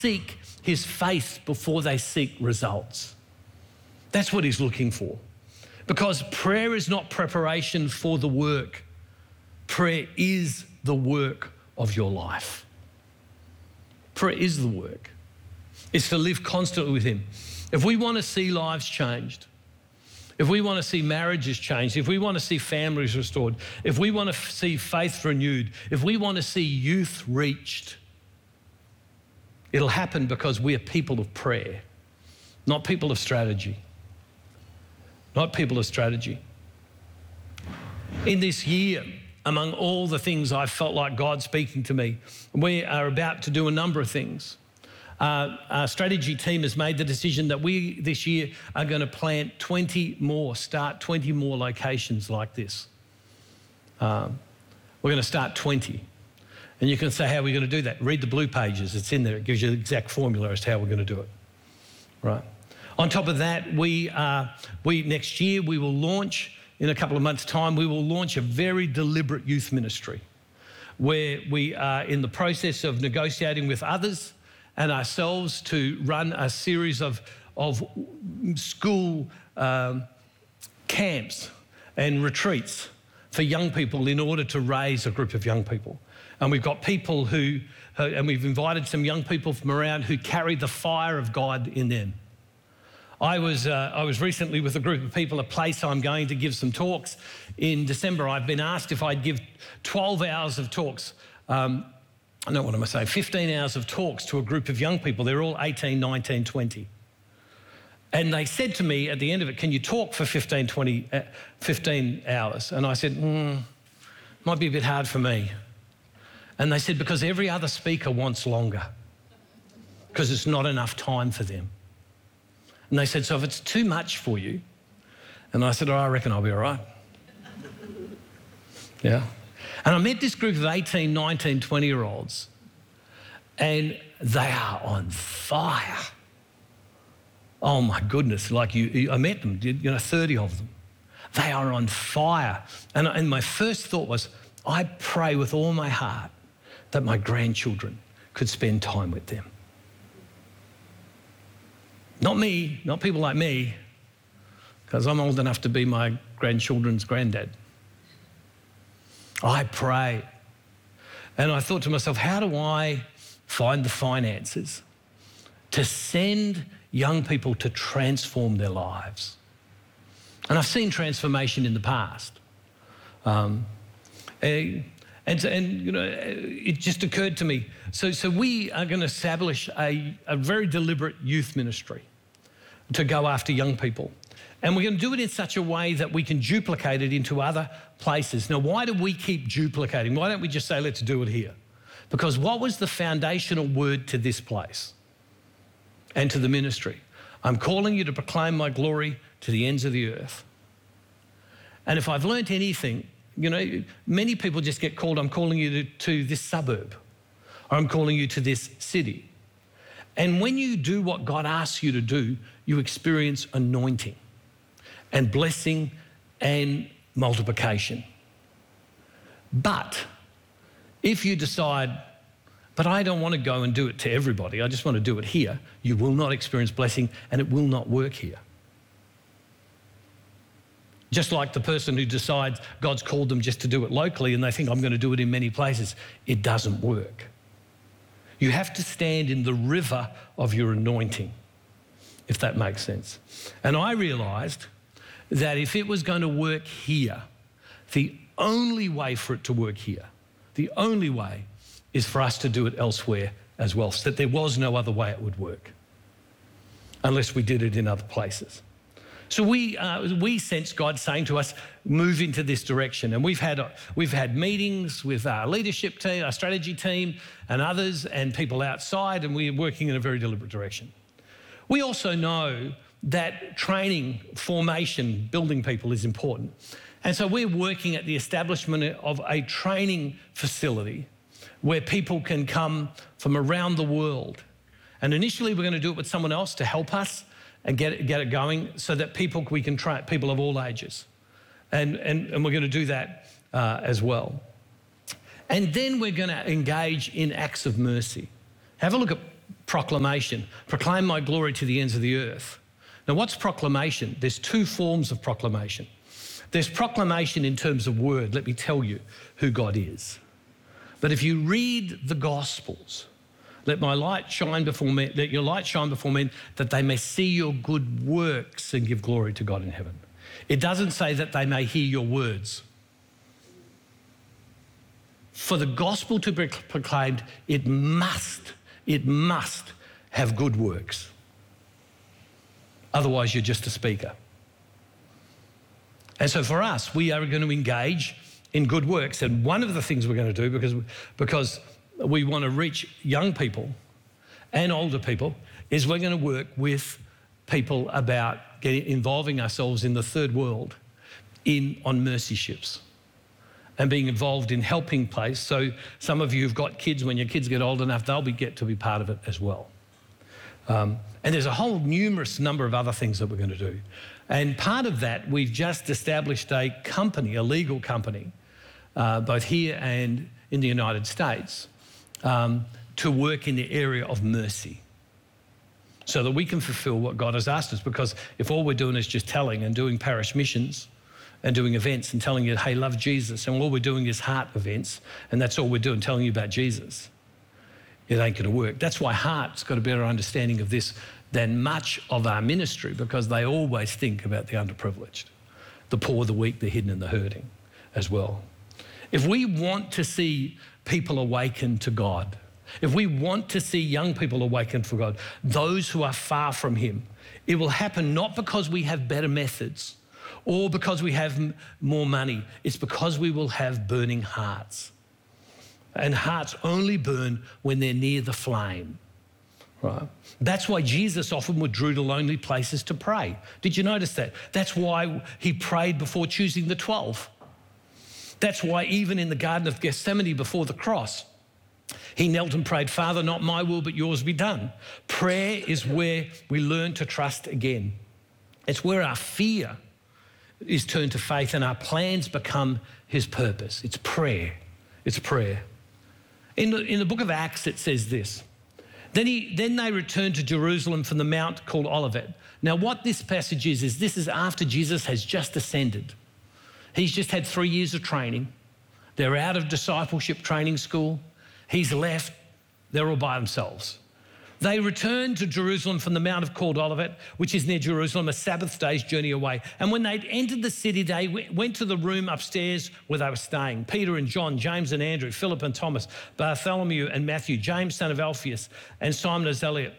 seek his face before they seek results. That's what he's looking for. Because prayer is not preparation for the work. Prayer is the work of your life. Prayer is the work. It's to live constantly with him. If we want to see lives changed, if we want to see marriages changed, if we want to see families restored, if we want to see faith renewed, if we want to see youth reached, it'll happen because we are people of prayer, not people of strategy. Not people of strategy. In this year, among all the things I felt like God speaking to me, we are about to do a number of things. Our strategy team has made the decision that we this year are going to start 20 more locations like this. We're going to start 20. And you can say, how are we going to do that? Read the blue pages, it's in there. It gives you the exact formula as to how we're going to do it, right? On top of that, next year we will launch, in a couple of months' time, we will launch a very deliberate youth ministry where we are in the process of negotiating with others and ourselves to run a series of school camps and retreats for young people in order to raise a group of young people. And we've got people and we've invited some young people from around who carry the fire of God in them. I was recently with a group of people, a place I'm going to give some talks. In December, I've been asked if I'd give 12 hours of talks. 15 hours of talks to a group of young people. They're all 18, 19, 20. And they said to me at the end of it, can you talk for 15 hours? And I said, might be a bit hard for me. And they said, because every other speaker wants longer, because it's not enough time for them. And they said, so if it's too much for you, and I said, I reckon I'll be all right. Yeah. And I met this group of 18, 19, 20-year-olds, and they are on fire. Oh my goodness, I met them, 30 of them. They are on fire. And my first thought was, I pray with all my heart that my grandchildren could spend time with them. Not me, not people like me, because I'm old enough to be my grandchildren's granddad. I pray. And I thought to myself, how do I find the finances to send young people to transform their lives? And I've seen transformation in the past. It just occurred to me. So we are going to establish a very deliberate youth ministry to go after young people. And we're going to do it in such a way that we can duplicate it into other places. Now, why do we keep duplicating? Why don't we just say, let's do it here? Because what was the foundational word to this place and to the ministry? I'm calling you to proclaim my glory to the ends of the earth. And if I've learnt anything, many people just get called, I'm calling you to this suburb, or I'm calling you to this city. And when you do what God asks you to do, you experience anointing and blessing and multiplication. But if you decide, but I don't want to go and do it to everybody, I just want to do it here, you will not experience blessing and it will not work here. Just like the person who decides God's called them just to do it locally and they think I'm going to do it in many places, it doesn't work. You have to stand in the river of your anointing, if that makes sense. And I realised that if it was going to work here, the only way for it to work here, the only way is for us to do it elsewhere as well, so that there was no other way it would work unless we did it in other places. So we sense God saying to us, move into this direction. And we've had meetings with our leadership team, our strategy team and others and people outside, and we're working in a very deliberate direction. We also know that training, formation, building people is important. And so we're working at the establishment of a training facility where people can come from around the world. And initially we're going to do it with someone else to help us and get it going so that we can train people of all ages. And we're going to do that as well. And then we're going to engage in acts of mercy. Have a look at proclamation. Proclaim my glory to the ends of the earth. Now, what's proclamation? There's two forms of proclamation. There's proclamation in terms of word. Let me tell you who God is. But if you read the Gospels, let my light shine before men, let your light shine before men, that they may see your good works and give glory to God in heaven. It doesn't say that they may hear your words. For the gospel to be proclaimed, it must have good works. Otherwise, you're just a speaker. And so for us, we are going to engage in good works. And one of the things we're going to do, because we want to reach young people and older people, is we're going to work with people about involving ourselves in the third world on mercy ships and being involved in helping place. So some of you have got kids. When your kids get old enough, they'll get to be part of it as well. And there's a whole numerous number of other things that we're going to do. And part of that, we've just established a company, a legal company, both here and in the United States, to work in the area of mercy so that we can fulfill what God has asked us. Because if all we're doing is just telling and doing parish missions and doing events and telling you, hey, love Jesus, and all we're doing is heart events, and that's all we're doing, telling you about Jesus, it ain't going to work. That's why Heart's got a better understanding of this than much of our ministry, because they always think about the underprivileged, the poor, the weak, the hidden and the hurting as well. If we want to see people awaken to God, if we want to see young people awaken for God, those who are far from him, it will happen not because we have better methods or because we have more money. It's because we will have burning hearts. And hearts only burn when they're near the flame, right? That's why Jesus often withdrew to lonely places to pray. Did you notice that? That's why he prayed before choosing the 12. That's why even in the Garden of Gethsemane before the cross, he knelt and prayed, Father, not my will, but yours be done. Prayer is where we learn to trust again. It's where our fear is turned to faith and our plans become his purpose. It's prayer. It's prayer. In the book of Acts, it says this. Then they returned to Jerusalem from the mount called Olivet. Now, what this passage is this is after Jesus has just ascended. He's just had 3 years of training. They're out of discipleship training school. He's left. They're all by themselves. They returned to Jerusalem from the Mount called Olivet, which is near Jerusalem, a Sabbath day's journey away. And when they'd entered the city, they went to the room upstairs where they were staying. Peter and John, James and Andrew, Philip and Thomas, Bartholomew and Matthew, James, son of Alphaeus, and Simon a Zealot,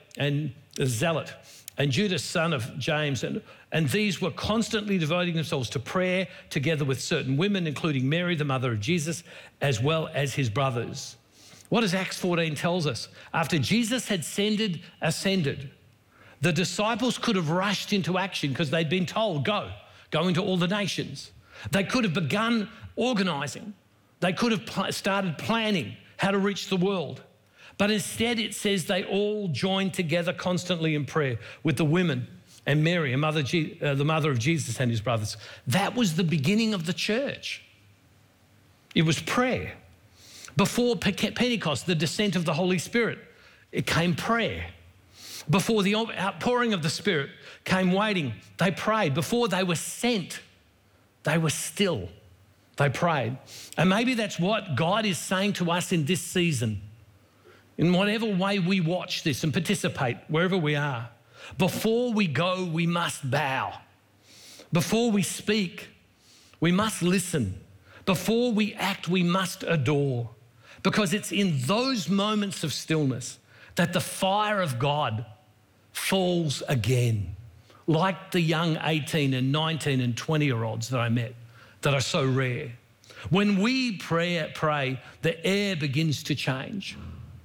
and Judas, son of James. And these were constantly devoting themselves to prayer together with certain women, including Mary, the mother of Jesus, as well as his brothers. What does Acts 14 tells us? After Jesus had ascended, the disciples could have rushed into action because they'd been told, go into all the nations. They could have begun organising. They could have started planning how to reach the world. But instead it says they all joined together constantly in prayer with the women and Mary, the mother of Jesus and his brothers. That was the beginning of the church. It was prayer. Before Pentecost, the descent of the Holy Spirit, it came prayer. Before the outpouring of the Spirit came waiting, they prayed. Before they were sent, they were still. They prayed. And maybe that's what God is saying to us in this season. In whatever way we watch this and participate, wherever we are, before we go, we must bow. Before we speak, we must listen. Before we act, we must adore. Because it's in those moments of stillness that the fire of God falls again, like the young 18 and 19 and 20-year-olds that I met that are so rare. When we pray, the air begins to change.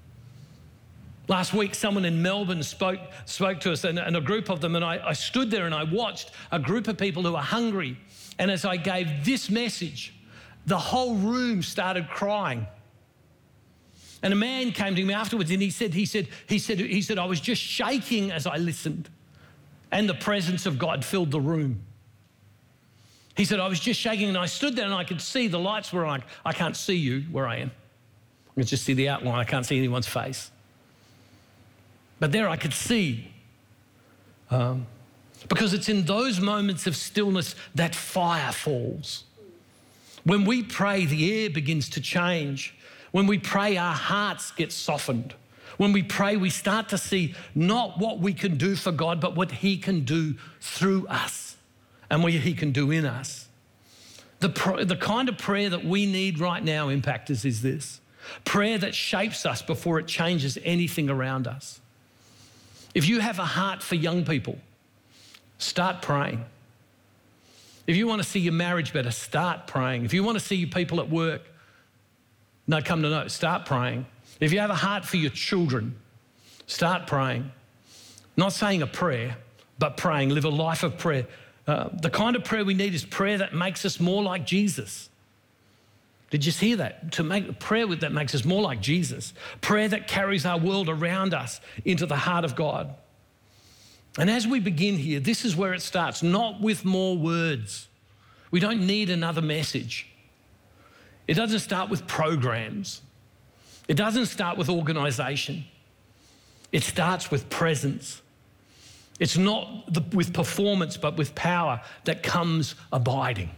Last week, someone in Melbourne spoke to us and a group of them, and I stood there and I watched a group of people who are hungry. And as I gave this message, the whole room started crying. And a man came to me afterwards and he said, I was just shaking as I listened, and the presence of God filled the room. He said, I was just shaking and I stood there and I could see the lights were on. I can't see you where I am. I can just see the outline. I can't see anyone's face. But there I could see, because it's in those moments of stillness that fire falls. When we pray, the air begins to change. When we pray, our hearts get softened. When we pray, we start to see not what we can do for God, but what He can do through us and what He can do in us. The kind of prayer that we need right now, Impactors, is this. Prayer that shapes us before it changes anything around us. If you have a heart for young people, start praying. If you want to see your marriage better, start praying. If you want to see your people at work, start praying. If you have a heart for your children, start praying. Not saying a prayer, but praying. Live a life of prayer. The kind of prayer we need is prayer that makes us more like Jesus. Did you hear that? To make a prayer that makes us more like Jesus. Prayer that carries our world around us into the heart of God. And as we begin here, this is where it starts, not with more words. We don't need another message. It doesn't start with programs. It doesn't start with organisation. It starts with presence. It's not with performance, but with power that comes abiding.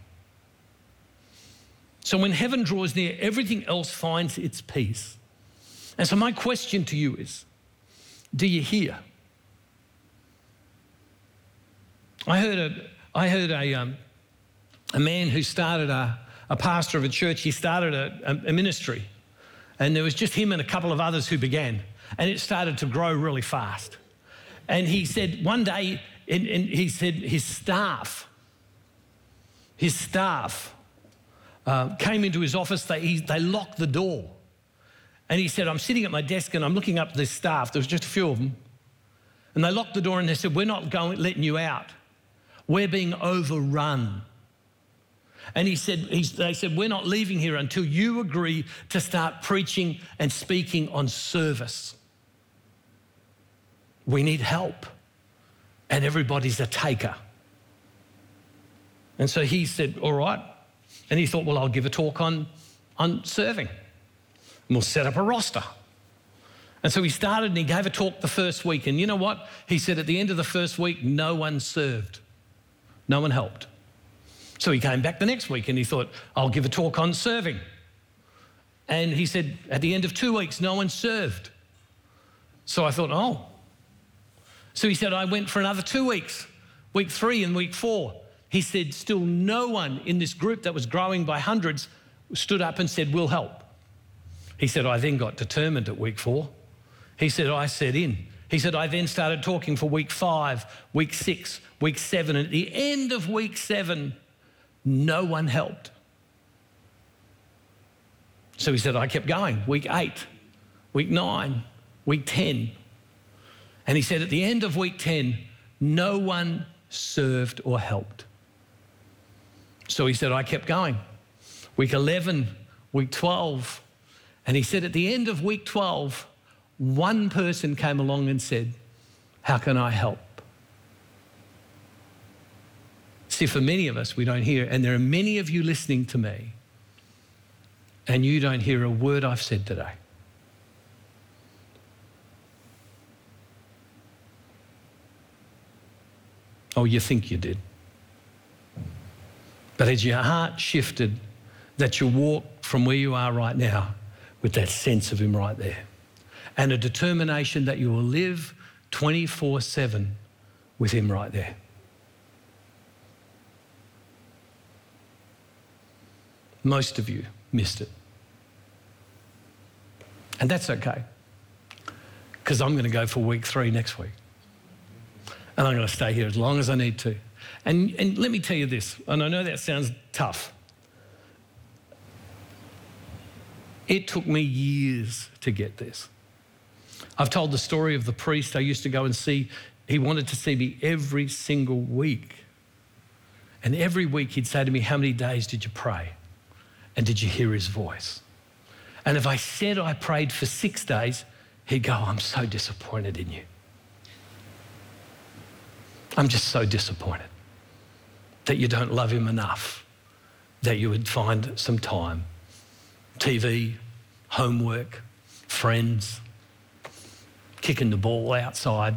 So when heaven draws near, everything else finds its peace. And so my question to you is, do you hear? I heard a man who started a pastor of a church. He started a ministry, and there was just him and a couple of others who began, and it started to grow really fast. And he said one day, and he said his staff came into his office. They locked the door, and he said, I'm sitting at my desk and I'm looking up at this staff. There was just a few of them, and they locked the door and they said, we're not letting you out. We're being overrun. And they said, we're not leaving here until you agree to start preaching and speaking on service. We need help. And everybody's a taker. And so he said, all right. And he thought, well, I'll give a talk on serving. And we'll set up a roster. And so he started and he gave a talk the first week. And you know what? He said at the end of the first week, no one served. No one helped. So he came back the next week and he thought, I'll give a talk on serving. And he said, at the end of 2 weeks, no one served. So I thought, oh. So he said, I went for another 2 weeks, week 3 and week 4. He said, still no one in this group that was growing by hundreds stood up and said, we'll help. He said, I then got determined at week 4. He said, I set in. He said, I then started talking for week 5, week 6, week 7. And at the end of week 7, no one helped. So he said, I kept going. Week 8, week 9, week 10. And he said, at the end of week 10, no one served or helped. So he said, I kept going. Week 11, week 12. And he said, at the end of week 12, one person came along and said, how can I help? See, for many of us, we don't hear, and there are many of you listening to me, and you don't hear a word I've said today. Oh, you think you did. But has your heart shifted that you walk from where you are right now with that sense of Him right there? And a determination that you will live 24/7 with Him right there. Most of you missed it. And that's okay, because I'm going to go for week 3 next week. And I'm going to stay here as long as I need to. And let me tell you this, and I know that sounds tough. It took me years to get this. I've told the story of the priest I used to go and see. He wanted to see me every single week. And every week he'd say to me, how many days did you pray? And did you hear his voice? And if I said I prayed for 6 days, he'd go, I'm so disappointed in you. I'm just so disappointed that you don't love him enough, that you would find some time. TV, homework, friends, kicking the ball outside